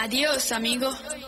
Adiós, amigo.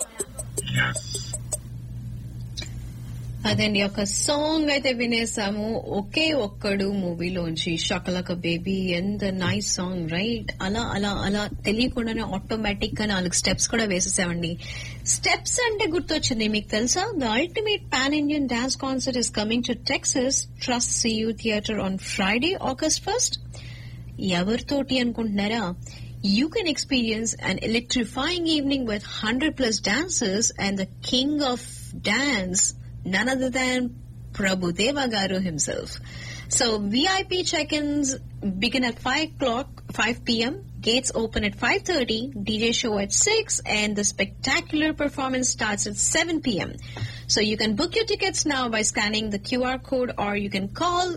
అదండి ఒక song అయితే వినేసాము ఒకే ఒక్కడు మూవీలోంచి షకలక బేబీ ఎంత నైస్ సాంగ్ రైట్ అలా అలా అలా తెలియకుండానే ఆటోమేటిక్ గా 4 స్టెప్స్ కూడా వేసేసామండి. స్టెప్స్ అంటే గుర్తొచ్చింది మీకు తెలుసా the ultimate pan Indian dance concert is coming to Texas trust CU theatre on Friday August 1st. ఎవరితోటి అనుకుంటున్నారా? You can experience an electrifying evening with 100+ dancers and the king of dance, none other than Prabhu Deva Garu himself. So VIP check-ins begin at 5 p.m. Gates open at 5:30. DJ show at 6, and the spectacular performance starts at 7 p.m. So you can book your tickets now by scanning the QR code, or you can call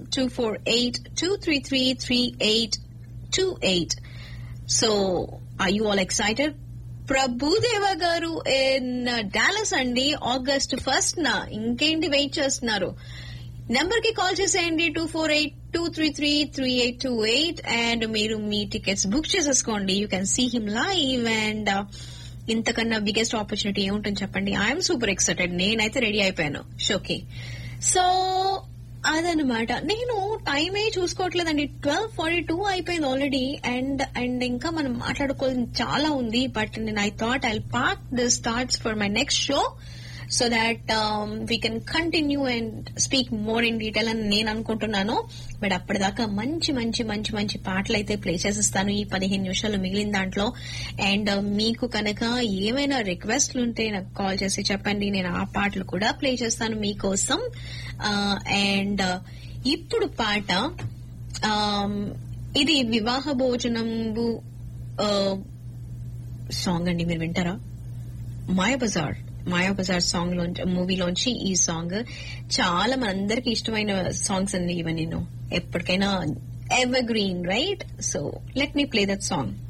248-233-3828. So, are you all excited? Prabhu Deva Garu in Dallas అండి August 1st నా ఇంకేంటి wait చేస్తున్నారు? Number కి call చేసేయండి 248-233-3828 and మీరు మీ tickets book చేసేసుకోండి. You can see him live and ఇంతకన్నా biggest opportunity ఏముంటుంది చెప్పండి. I'm super excited. నేనైతే రెడీ అయిపోయాను షోకి. సో అదనమాట. నేను టైమే చూసుకోవట్లేదండి. 12:42 అయిపోయింది ఆల్రెడీ. అండ్ ఇంకా మనం మాట్లాడుకోవాల్సింది చాలా ఉంది. బట్ నేను I thought I park this thoughts for my next show so that we can continue and speak more in detail అని నేను అనుకుంటున్నాను. బట్ అప్పటిదాకా మంచి మంచి మంచి మంచి పాటలు అయితే ప్లే చేసిస్తాను ఈ 15 నిమిషాలు మిగిలిన దాంట్లో. అండ్ మీకు కనుక ఏమైనా రిక్వెస్ట్లు ఉంటే నాకు కాల్ చేసి చెప్పండి. నేను ఆ పాటలు కూడా ప్లే చేస్తాను మీకోసం. అండ్ ఇప్పుడు పాట ఇది వివాహ భోజనంబు సాంగ్ అండి. మీరు వింటారా? మాయాబజార్ సాంగ్ మూవీలోంచి ఈ సాంగ్ చాలా మనందరికి ఇష్టమైన సాంగ్స్ అండి. ఇవన్నీ ఎప్పటికైనా ever green right. So let me play that song.